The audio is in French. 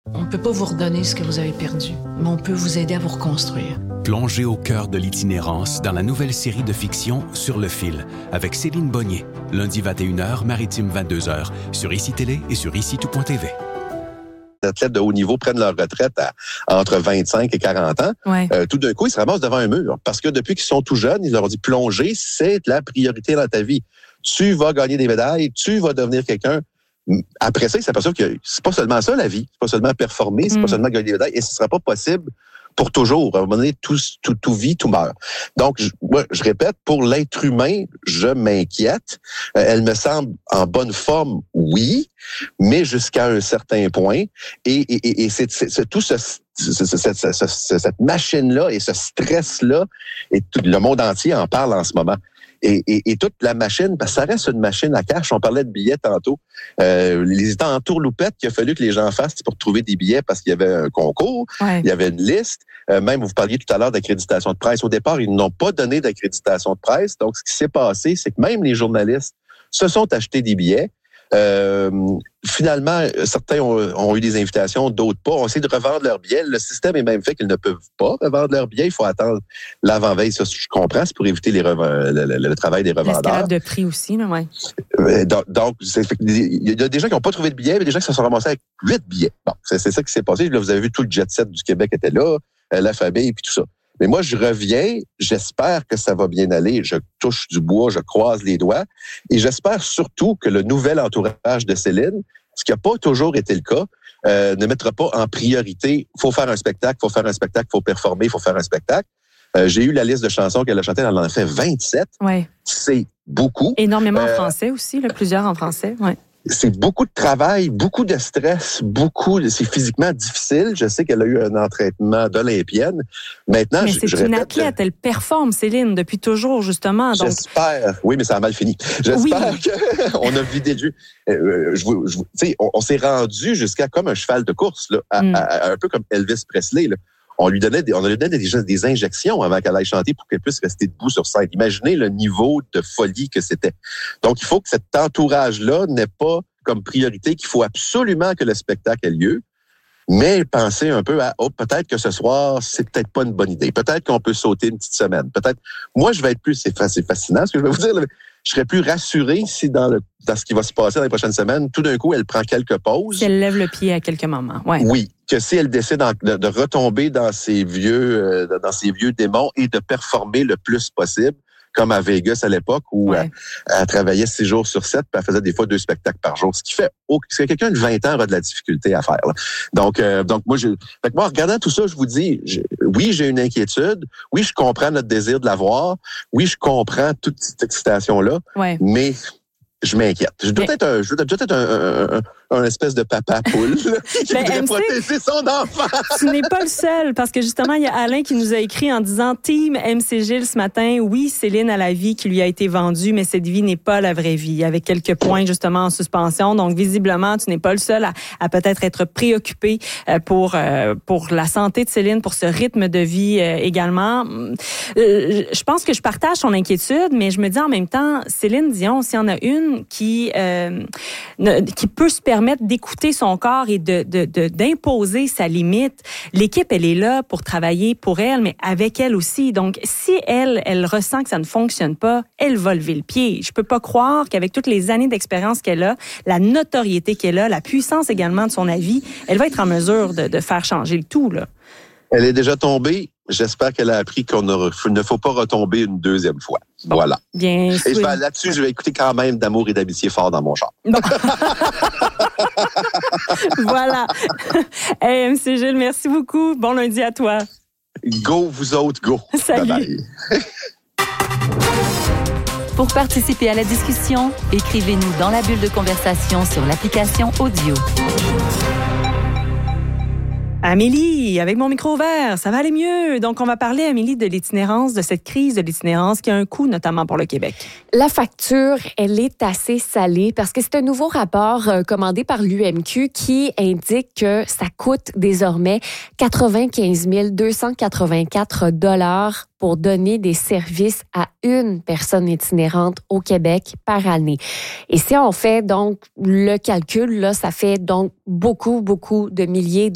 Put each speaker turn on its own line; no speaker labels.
On ne peut pas vous redonner ce que vous avez perdu, mais on peut vous aider à vous reconstruire.
Plongez au cœur de l'itinérance dans la nouvelle série de fiction Sur le fil avec Céline Bonnier. Lundi 21h, Maritime 22h, sur ICI Télé et sur ICI-tout.tv.
Les athlètes de haut niveau prennent leur retraite entre 25 et 40 ans.
Ouais.
Tout d'un coup, ils se ramassent devant un mur. Parce que depuis qu'ils sont tout jeunes, ils leur ont dit plonger, c'est la priorité dans ta vie. Tu vas gagner des médailles, tu vas devenir quelqu'un. Après ça, ils s'aperçoivent que c'est pas seulement ça la vie, c'est pas seulement performer, c'est pas seulement gagner des médailles, et ce sera pas possible pour toujours. À un moment donné, tout vit, tout meurt. Donc, je répète, pour l'être humain, je m'inquiète. Elle me semble en bonne forme, oui, mais jusqu'à un certain point. Et c'est tout cette machine-là et ce stress-là, et tout le monde entier en parle en ce moment. Et toute la machine, parce que ça reste une machine à cash. On parlait de billets tantôt. Les entourloupettes qu'il a fallu que les gens fassent pour trouver des billets parce qu'il y avait un concours, il y avait une liste. Même, vous parliez tout à l'heure d'accréditation de presse. Au départ, ils n'ont pas donné d'accréditation de presse. Donc, ce qui s'est passé, c'est que même les journalistes se sont achetés des billets. Finalement, certains ont eu des invitations, d'autres pas. On essaie de revendre leurs billets. Le système est même fait qu'ils ne peuvent pas revendre leurs billets. Il faut attendre l'avant-veille. Ça, je comprends, c'est pour éviter le travail des revendeurs.
L'escalade de prix aussi, mais ouais.
Donc, il y a des gens qui n'ont pas trouvé de billets, mais des gens qui se sont ramassés avec 8 billets. Bon, c'est ça qui s'est passé. Là, vous avez vu tout le jet-set du Québec était là, la famille, puis tout ça. Mais moi, je reviens, j'espère que ça va bien aller, je touche du bois, je croise les doigts, et j'espère surtout que le nouvel entourage de Céline, ce qui n'a pas toujours été le cas, ne mettra pas en priorité, faut faire un spectacle, faut performer, faut faire un spectacle. J'ai eu la liste de chansons qu'elle a chantées, elle en a fait 27.
Ouais.
C'est beaucoup.
Énormément en français aussi, là, plusieurs en français, ouais.
C'est beaucoup de travail, beaucoup de stress, c'est physiquement difficile. Je sais qu'elle a eu un entraînement d'olympienne. Maintenant,
mais c'est une athlète, elle performe, Céline, depuis toujours, justement. Donc...
J'espère. Oui, mais ça a mal fini. J'espère qu'on a vidé le jus. On s'est rendu jusqu'à comme un cheval de course, là, un peu comme Elvis Presley, là. On lui donnait des injections avant qu'elle aille chanter pour qu'elle puisse rester debout sur scène. Imaginez le niveau de folie que c'était. Donc, il faut que cet entourage-là n'ait pas comme priorité qu'il faut absolument que le spectacle ait lieu, mais penser un peu à peut-être que ce soir, c'est peut-être pas une bonne idée. Peut-être qu'on peut sauter une petite semaine. Peut-être. Moi, je vais être plus, c'est fascinant ce que je vais vous dire, je serais plus rassuré si dans ce qui va se passer dans les prochaines semaines, tout d'un coup, elle prend quelques pauses.
Si elle lève le pied à quelques moments, ouais.
Oui, que si elle décide de retomber dans ses vieux démons et de performer le plus possible, comme à Vegas à l'époque où elle travaillait 6 jours sur 7, puis elle faisait des fois 2 spectacles par jour, ce qui fait que quelqu'un de 20 ans aura de la difficulté à faire. Là. Donc moi, en regardant tout ça, je vous dis, oui, j'ai une inquiétude, oui, je comprends notre désir de la voir, oui, je comprends toute cette excitation-là, mais je m'inquiète. Je dois être un espèce de papa poule qui voudrait protéger son enfant.
Tu n'es pas le seul, parce que justement, il y a Alain qui nous a écrit en disant « Team MC Gilles ce matin, oui, Céline a la vie qui lui a été vendue, mais cette vie n'est pas la vraie vie. » Avec quelques points justement en suspension. Donc, visiblement, tu n'es pas le seul à peut-être être préoccupé pour la santé de Céline, pour ce rythme de vie également. Je pense que je partage son inquiétude, mais je me dis en même temps, Céline Dion, s'il y en a une qui peut se permettre d'écouter son corps et d'imposer sa limite. L'équipe, elle est là pour travailler pour elle, mais avec elle aussi. Donc, si elle ressent que ça ne fonctionne pas, elle va lever le pied. Je peux pas croire qu'avec toutes les années d'expérience qu'elle a, la notoriété qu'elle a, la puissance également de son avis, elle va être en mesure de faire changer le tout, là.
Elle est déjà tombée. J'espère qu'elle a appris qu'on ne faut pas retomber une deuxième fois. Bon, voilà.
Bien
et là-dessus, je vais écouter quand même d'amour et d'amitié fort dans mon char. Bon.
Voilà. Hey, MC Gilles, merci beaucoup. Bon lundi à toi.
Go, vous autres, go.
Salut.
Bye bye.
Pour participer à la discussion, écrivez-nous dans la bulle de conversation sur l'application Audio.
Amélie, avec mon micro ouvert, ça va aller mieux. Donc, on va parler, Amélie, de l'itinérance, de cette crise de l'itinérance qui a un coût, notamment pour le Québec.
La facture, elle est assez salée parce que c'est un nouveau rapport commandé par l'UMQ qui indique que ça coûte désormais 95 284 $ pour donner des services à une personne itinérante au Québec par année. Et si on fait donc le calcul, là, ça fait donc beaucoup de milliers